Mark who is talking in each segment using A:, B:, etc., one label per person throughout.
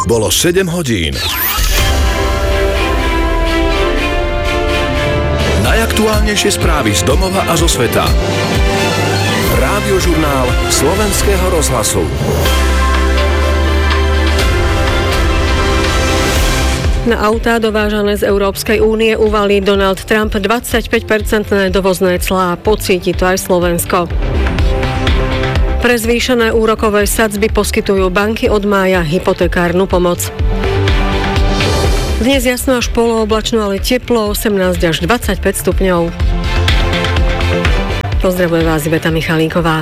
A: Bolo 7 hodín. Najaktuálnejšie správy z domova a zo sveta. Rádiožurnál Slovenského rozhlasu.
B: Na autá dovážané z Európskej únie uvalí Donald Trump 25% dovozné clá. Pocíti to aj Slovensko. Pre zvýšené úrokové sadzby poskytujú banky od mája hypotekárnu pomoc. Dnes jasno až polooblačno, ale teplo 18 až 25 stupňov. Pozdravuje vás Iveta Michalíková.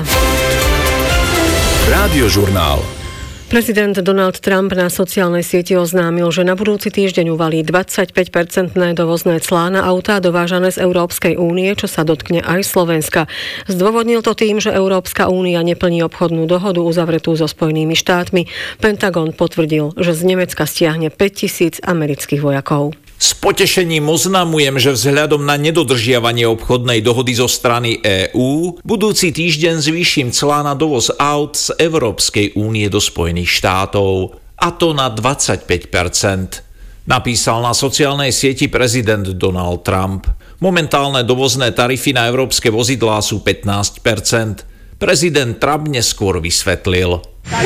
A: Rádiožurnál.
B: Prezident Donald Trump na sociálnej sieti oznámil, že na budúci týždeň uvalí 25% dovozné clá na autá dovážané z Európskej únie, čo sa dotkne aj Slovenska. Zdôvodnil to tým, že Európska únia neplní obchodnú dohodu uzavretú so Spojenými štátmi. Pentagon potvrdil, že z Nemecka stiahne 5 000 amerických vojakov.
C: S potešením oznamujem, že vzhľadom na nedodržiavanie obchodnej dohody zo strany EÚ budúci týždeň zvýšim clá na dovoz aut z Európskej únie do Spojených štátov, a to na 25%, napísal na sociálnej sieti prezident Donald Trump. Momentálne dovozné tarify na európske vozidlá sú 15%. Prezident Trump neskôr vysvetlil: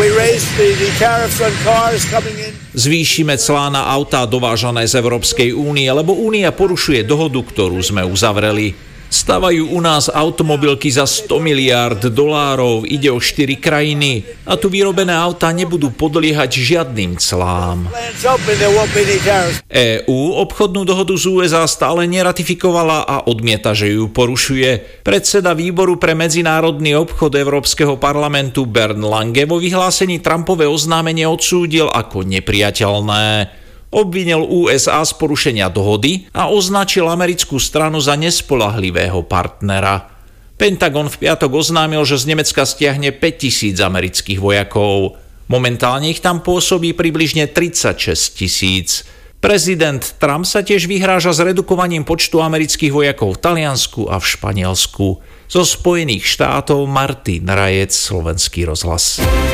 C: zvýšime clá na autá dovážané z Európskej únie, lebo únia porušuje dohodu, ktorú sme uzavreli. Stavajú u nás automobilky za $100 miliárd, ide o 4 krajiny a tu vyrobené autá nebudú podliehať žiadnym clám. EÚ obchodnú dohodu z USA stále neratifikovala a odmieta, že ju porušuje. Predseda výboru pre medzinárodný obchod Európskeho parlamentu Bernd Lange vo vyhlásení Trumpové oznámenie odsúdil ako nepriateľné. Obvinil USA z porušenia dohody a označil americkú stranu za nespoľahlivého partnera. Pentagon v piatok oznámil, že z Nemecka stiahne 5 000 amerických vojakov. Momentálne ich tam pôsobí približne 36 000. Prezident Trump sa tiež vyhráža s redukovaním počtu amerických vojakov v Taliansku a v Španielsku. Zo Spojených štátov Martin Rajec, Slovenský rozhlas.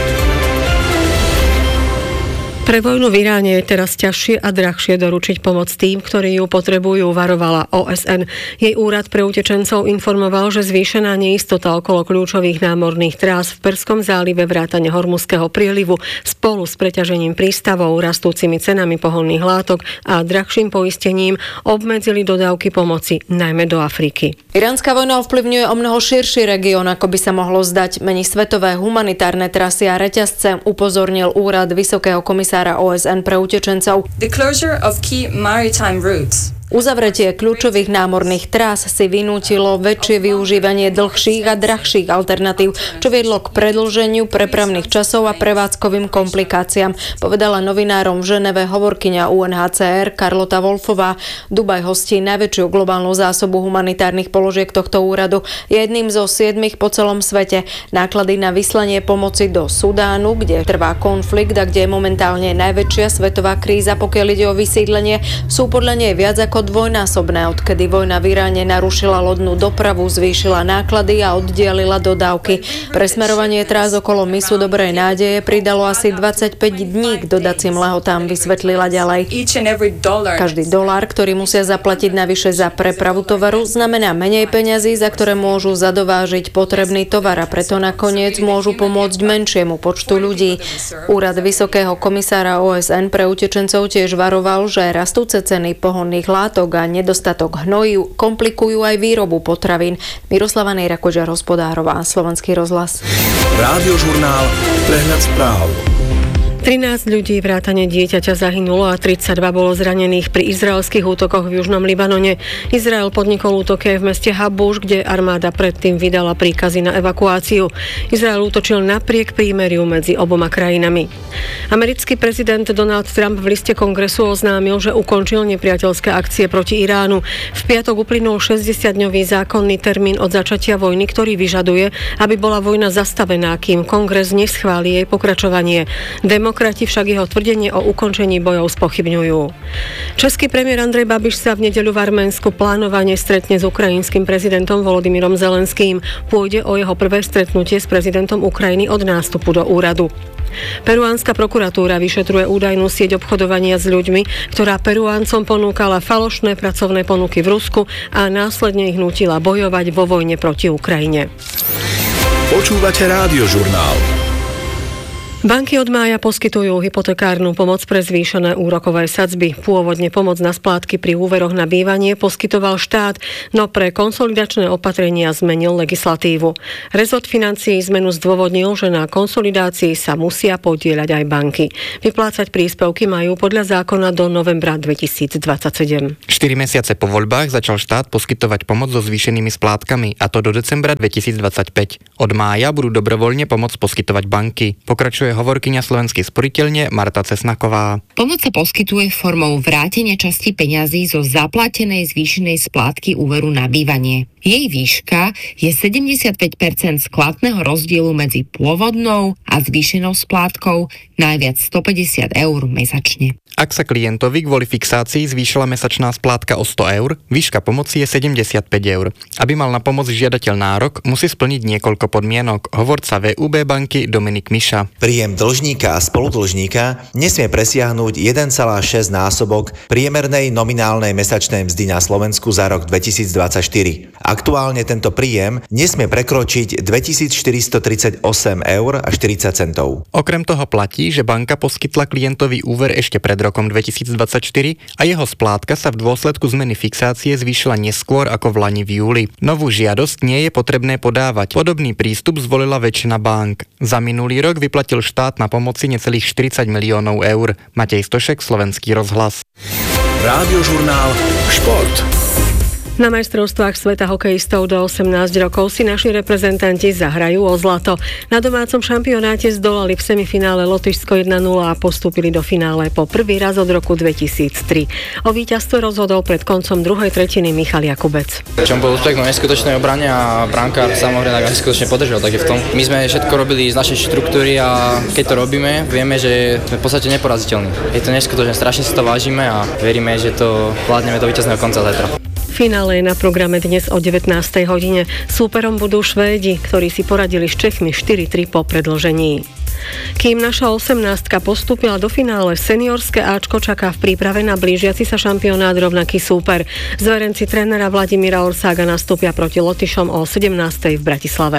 B: Pre vojnu v Iráne je teraz ťažšie a drahšie doručiť pomoc tým, ktorí ju potrebujú, varovala OSN. Jej úrad pre utečencov informoval, že zvýšená neistota okolo kľúčových námorných trás v Perskom zálive vrátane Hormuzského prielivu spolu s preťažením prístavov, rastúcimi cenami pohonných látok a drahším poistením obmedzili dodávky pomoci najmä do Afriky.
D: Iránska vojna ovplyvňuje omnoho širší región, ako by sa mohlo zdať. Mení svetové humanitárne trasy a reťazce, upozornil úrad Vysokého komisára OSN pre utečencov.
E: The closure of key maritime routes.
D: Uzavretie kľúčových námorných trás si vynútilo väčšie využívanie dlhších a drahších alternatív, čo viedlo k predĺženiu prepravných časov a prevádzkovým komplikáciám, povedala novinárom v Ženeve hovorkyňa UNHCR Carlota Wolfová. Dubaj hostí najväčšiu globálnu zásobu humanitárnych položiek tohto úradu. Je jedným zo 7 po celom svete. Náklady na vyslanie pomoci do Sudánu, kde trvá konflikt a kde je momentálne najväčšia svetová kríza, pokiaľ ide o vysídlenie, sú podľa nej viac ako dvojnásobné, odkedy vojna v Iráne narušila lodnú dopravu, zvýšila náklady a oddialila dodávky. Presmerovanie trás okolo mysu Dobrej nádeje pridalo asi 25 dní k dodacím lehotám, vysvetlila ďalej. Každý dolár, ktorý musia zaplatiť navyše za prepravu tovaru, znamená menej peňazí, za ktoré môžu zadovážiť potrebný tovar, a preto nakoniec môžu pomôcť menšiemu počtu ľudí. Úrad Vysokého komisára OSN pre utečencov tiež varoval, že rastúce ceny pohonných látok a nedostatok hnojív komplikujú aj výrobu potravín. Miroslava Nejrakoža-Hospodárová, Slovenský rozhlas.
A: Rádiožurnál Prehľad správ.
B: 13 ľudí vrátane dieťaťa zahynulo a 32 bolo zranených pri izraelských útokoch v južnom Libanone. Izrael podnikol útoky aj v meste Habuš, kde armáda predtým vydala príkazy na evakuáciu. Izrael útočil napriek prímeriu medzi oboma krajinami. Americký prezident Donald Trump v liste kongresu oznámil, že ukončil nepriateľské akcie proti Iránu. V piatok uplynul 60-dňový zákonný termín od začatia vojny, ktorý vyžaduje, aby bola vojna zastavená, kým kongres neschváli jej pokračovanie. Demokrati však jeho tvrdenie o ukončení bojov spochybňujú. Český premiér Andrej Babiš sa v nedeľu v Arménsku plánovane stretne s ukrajinským prezidentom Volodymyrom Zelenským. Pôjde o jeho prvé stretnutie s prezidentom Ukrajiny od nástupu do úradu. Peruánska prokuratúra vyšetruje údajnú sieť obchodovania s ľuďmi, ktorá Peruáncom ponúkala falošné pracovné ponuky v Rusku a následne ich nútila bojovať vo vojne proti Ukrajine.
A: Počúvate Rádiožurnál.
B: Banky od mája poskytujú hypotekárnu pomoc pre zvýšené úrokové sadzby. Pôvodne pomoc na splátky pri úveroch na bývanie poskytoval štát, no pre konsolidačné opatrenia zmenil legislatívu. Rezort financií zmenu zdôvodnil, že na konsolidácii sa musia podieľať aj banky. Vyplácať príspevky majú podľa zákona do novembra 2027.
F: 4 mesiace po voľbách začal štát poskytovať pomoc so zvýšenými splátkami, a to do decembra 2025. Od mája budú dobrovoľne pomoc poskytovať banky. Pokračuje hovorkyňa Slovenskej sporiteľne Marta Cesnaková.
G: Pomoc sa poskytuje formou vrátenia časti peňazí zo zaplatenej zvýšenej splátky úveru na bývanie. Jej výška je 75% skladného rozdielu medzi pôvodnou a zvýšenou splátkou, najviac 150 eur mesačne.
F: Ak sa klientovi kvôli fixácii zvýšila mesačná splátka o 100 eur, výška pomoci je 75 eur. Aby mal na pomoc žiadateľ nárok, musí splniť niekoľko podmienok. Hovorca VUB banky Dominik Miša.
H: Príjem dlžníka a spoludlžníka nesmie presiahnuť 1,6 násobok priemernej nominálnej mesačnej mzdy na Slovensku za rok 2024. Aktuálne tento príjem nesmie prekročiť 2438 eur a 40 centov.
F: Okrem toho platí, že banka poskytla klientovi úver ešte pred rokom 2024 a jeho splátka sa v dôsledku zmeny fixácie zvýšila neskôr ako v lani v júli. Novú žiadosť nie je potrebné podávať. Podobný prístup zvolila väčšina bank. Za minulý rok vyplatil štát na pomoci necelých 40 miliónov eur. Matej Stošek, Slovenský rozhlas.
A: Rádiožurnál Šport.
B: Na majstrovstvách sveta hokejistov do 18 rokov si naši reprezentanti zahrajú o zlato. Na domácom šampionáte zdolali v semifinále Lotyšsko 1-0 a postúpili do finále po prvý raz od roku 2003. O víťazstve rozhodol pred koncom druhej tretiny Michal Jakubec.
I: Čo bol úspech na neskutočnej obrane a brankár samozrejme neskutočne podržal, takže v tom. My sme všetko robili z našej štruktúry a keď to robíme, vieme, že sme v podstate neporaziteľní. Je to neskutočne, strašne si to vážime a veríme, že to vládneme do víťazného konca zajtra.
B: Finále je na programe dnes o 19. hodine. Súperom budú Švédi, ktorí si poradili s Čechmi 4-3 po predĺžení. Kým naša 18-ka postúpila do finále, seniorské Ačko čaká v príprave na blížiaci sa šampionát rovnaký súper. Zverenci trénera Vladimíra Orsága nastúpia proti Lotyšom o 17. v Bratislave.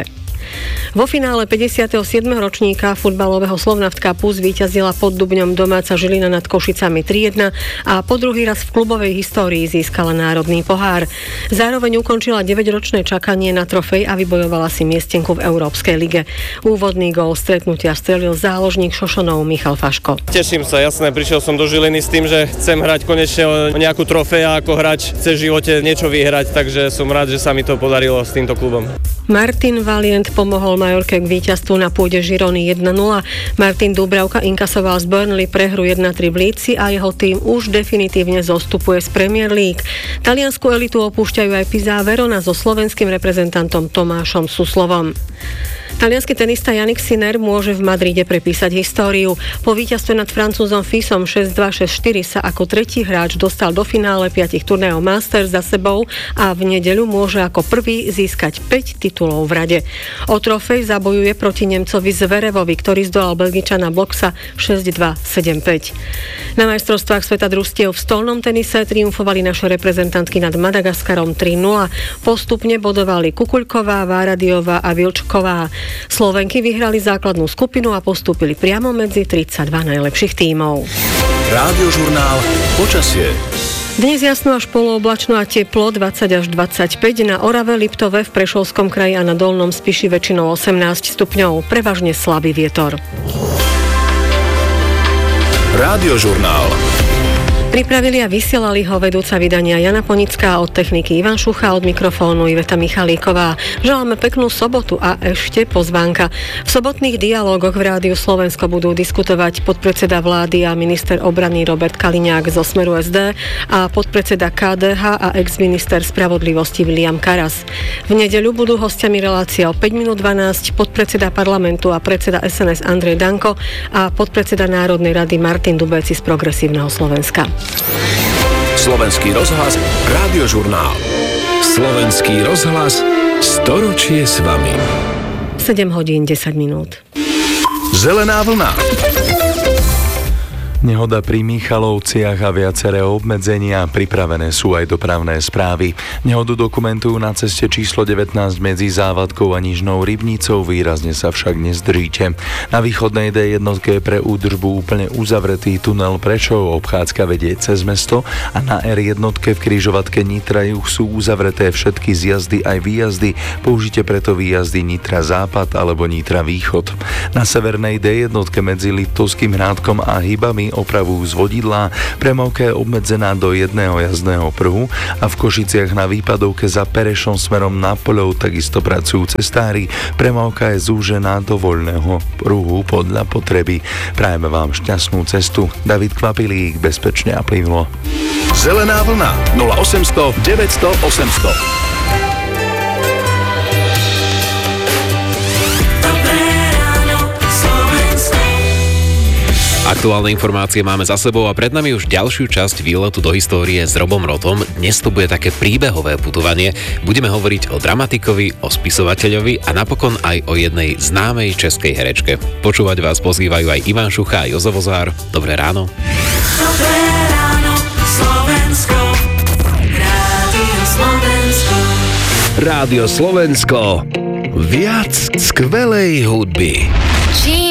B: Vo finále 57. ročníka futbalového Slovnaft Cupu zvíťazila pod Dubňom domáca Žilina nad Košicami 3-1 a po druhý raz v klubovej histórii získala národný pohár. Zároveň ukončila 9-ročné čakanie na trofej a vybojovala si miestenku v Európskej lige. Úvodný gól stretnutia strelil záložník Šošonov Michal Faško.
J: Teším sa, jasné, prišiel som do Žiliny s tým, že chcem hrať konečne o nejakú trofej a ako hráč chce v živote niečo vyhrať, takže som rád, že sa mi to podarilo s týmto klubom.
B: Martin Valiant pomohol Majorke k víťazstvu na pôde Girony 1-0. Martin Dúbravka inkasoval z Burnley prehru 1-3 v Líci a jeho tým už definitívne zostupuje z Premier League. Taliansku elitu opúšťajú aj Pisa Verona so slovenským reprezentantom Tomášom Suslovom. Taliansky tenista Jannik Sinner môže v Madride prepísať históriu. Po víťazstve nad Francúzom Fisom 6-2, 6-4 sa ako tretí hráč dostal do finále 5 turnajov Masters za sebou a v nedeľu môže ako prvý získať 5 titulov v rade. O trofej zabojuje proti Nemcovi Zverevovi, ktorý zdolal Belgičana Bloxa 6-2, 7-5. Na majstrovstvách sveta družstiev v stolnom tenise triumfovali naše reprezentantky nad Madagaskarom 3-0. Postupne bodovali Kukuľková, Váradiová a Vilčková. Slovenky vyhrali základnú skupinu a postúpili priamo medzi 32 najlepších tímov.
A: Rádiožurnál Počasie.
B: Dnes jasno až polooblačno a teplo 20 až 25, na Orave, Liptove, v Prešovskom kraji a na Dolnom Spiši väčšinou 18 stupňov, prevažne slabý vietor.
A: Rádiožurnál.
B: Pripravili a vysielali ho vedúca vydania Jana Ponická, od techniky Ivan Šucha, od mikrofónu Iveta Michalíková. Želáme peknú sobotu a ešte pozvánka. V sobotných dialógoch v Rádiu Slovensko budú diskutovať podpredseda vlády a minister obrany Robert Kaliňák zo Smeru SD a podpredseda KDH a ex-minister spravodlivosti William Karas. V nedeľu budú hostiami relácie o 5 minút 12 podpredseda parlamentu a predseda SNS Andrej Danko a podpredseda Národnej rady Martin Dubéci z Progresívneho Slovenska.
A: Slovenský rozhlas, Rádiožurnál. Slovenský rozhlas, storočie s vami.
B: 7 hodín 10 minút.
A: Zelená vlna.
K: Nehoda pri Michalovciach a viaceré obmedzenia, pripravené sú aj dopravné správy. Nehodu dokumentujú na ceste číslo 19 medzi Závadkou a Nižnou Rybnicou, výrazne sa však nezdržíte. Na východnej D1 je pre údržbu úplne uzavretý tunel Prešov, obchádzka vedie cez mesto a na R1 v križovatke Nitra juh sú uzavreté všetky zjazdy aj výjazdy, použite preto výjazdy Nitra západ alebo Nitra východ. Na severnej D1 medzi Liptovským Hrádkom a Hybami opravujú zvodidlá, premávka je obmedzená do jedného jazdného pruhu a v Košiciach na výpadovke za Perešom smerom na Poľov takisto pracujú cestári. Premávka je zúžená do voľného pruhu podľa potreby. Prajeme vám šťastnú cestu. David Kvapilík, bezpečne a plynulo.
A: Zelená vlna 0800 900 800.
L: Aktuálne informácie máme za sebou a pred nami už ďalšiu časť výletu do histórie s Robom Rotom. Dnes to bude také príbehové putovanie. Budeme hovoriť o dramatikovi, o spisovateľovi a napokon aj o jednej známej českej herečke. Počúvať vás pozývajú aj Ivan Šucha a Jozo Vozár. Dobré ráno.
M: Dobré ráno, Slovensko. Rádio Slovensko.
A: Rádio Slovensko. Viac skvelej hudby.